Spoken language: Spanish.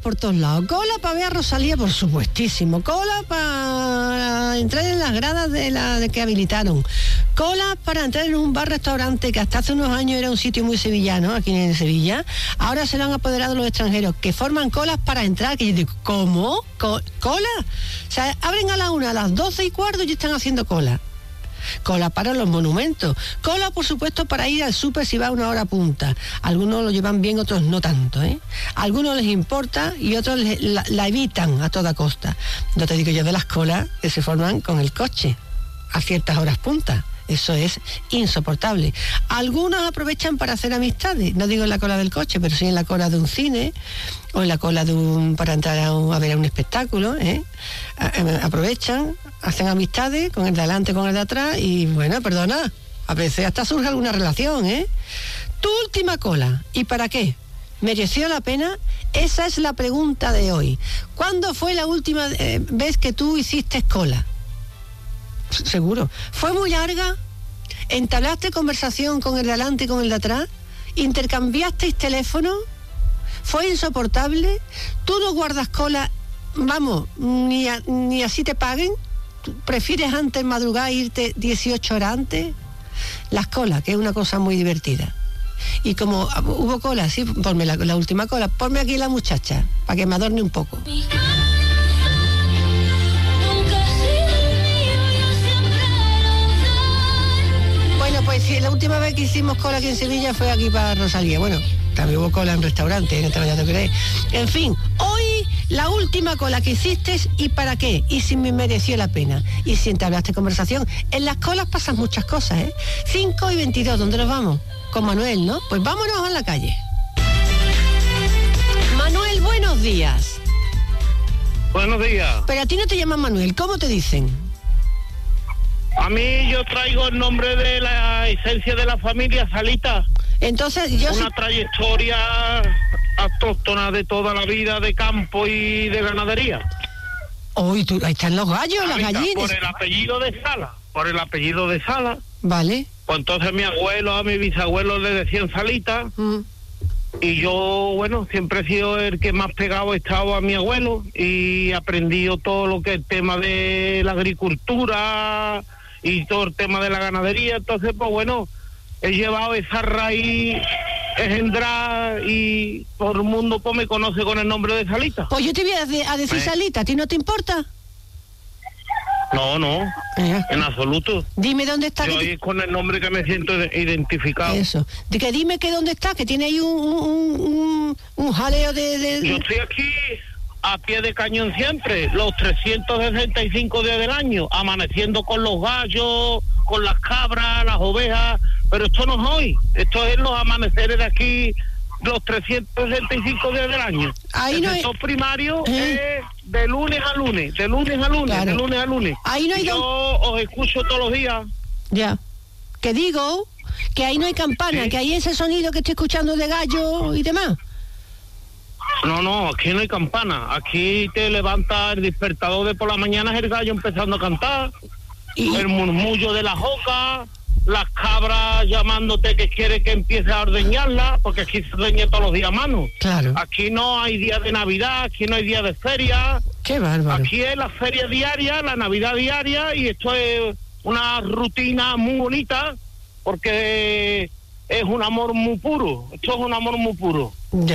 por todos lados. Cola para ver a Rosalía, por supuestísimo. Cola para entrar en las gradas de que habilitaron. Cola para entrar en un bar-restaurante que hasta hace unos años era un sitio muy sevillano, aquí en Sevilla. Ahora se lo han apoderado los extranjeros, que forman colas para entrar. Que yo digo, ¿cómo? ¿Cola? O sea, abren a la 1, a las 12:15 y están haciendo cola. Cola para los monumentos. Cola, por supuesto, para ir al súper si va a una hora punta. Algunos lo llevan bien, otros no tanto, ¿eh? A algunos les importa y otros la evitan a toda costa. No te digo yo de las colas que se forman con el coche a ciertas horas punta. Eso es insoportable. Algunos aprovechan para hacer amistades, no digo en la cola del coche, pero sí en la cola de un cine o en la cola para entrar a ver un espectáculo, ¿eh? Aprovechan, hacen amistades con el de adelante, con el de atrás y bueno, perdona, a veces hasta surge alguna relación, ¿eh? Tu última cola, ¿y para qué? ¿Mereció la pena? Esa es la pregunta de hoy. ¿Cuándo fue la última vez que tú hiciste cola? Seguro. ¿Fue muy larga? ¿Entablaste conversación con el de adelante y con el de atrás? ¿Intercambiasteis teléfono? ¿Fue insoportable? ¿Tú no guardas cola, vamos, ni así te paguen? ¿Prefieres antes madrugar e irte 18 horas antes? Las colas, que es una cosa muy divertida. Y como hubo cola, sí, ponme la última cola, ponme aquí la muchacha, para que me adorne un poco. Bueno, pues sí, la última vez que hicimos cola aquí en Sevilla fue aquí para Rosalía. Bueno, también hubo cola en restaurantes, no te vayas a creer. En fin, hoy la última cola que hiciste y para qué, y si me mereció la pena, y si entablaste conversación. En las colas pasan muchas cosas, ¿eh? 5:22, ¿dónde nos vamos? Con Manuel, ¿no? Pues vámonos a la calle. Manuel, buenos días. Buenos días. Pero a ti no te llaman Manuel, ¿cómo te dicen? A mí yo traigo el nombre de la esencia de la familia, Salita. Entonces yo... Una trayectoria autóctona de toda la vida de campo y de ganadería. Hoy ahí están los gallos, Salita, las gallinas. Por el apellido de Sala. Vale. Pues entonces a mi bisabuelo le decían Salita. Y yo, bueno, siempre he sido el que más pegado he estado a mi abuelo y he aprendido todo lo que es el tema de la agricultura y todo el tema de la ganadería. Entonces, pues bueno, he llevado esa raíz engendrada y todo el mundo pues me conoce con el nombre de Salita. Pues yo te voy a decir Salita, ¿a ti no te importa? No, en absoluto. Dime dónde está. Yo es con el nombre que me siento identificado. Eso. Que dime que dónde está, que tiene ahí un jaleo de... Yo estoy aquí a pie de cañón siempre, los 365 días del año, amaneciendo con los gallos, con las cabras, las ovejas, pero esto no es hoy, esto es los amaneceres de aquí, los 365 días del año. Ahí no hay... primario es de lunes a lunes, claro. De lunes a lunes. Ahí no hay... Yo os escucho todos los días. Ya. Que digo que ahí no hay campana, ¿sí? Que hay ese sonido que estoy escuchando de gallo y demás. No, aquí no hay campana. Aquí te levanta el despertador de por la mañana, es el gallo empezando a cantar, el murmullo de las ocas, las cabras llamándote que quiere que empiece a ordeñarla, porque aquí se ordeña todos los días a mano. Claro. Aquí no hay día de Navidad, aquí no hay día de feria. Qué bárbaro. Aquí es la feria diaria, la Navidad diaria, y esto es una rutina muy bonita, porque es un amor muy puro. Esto es un amor muy puro. Ya.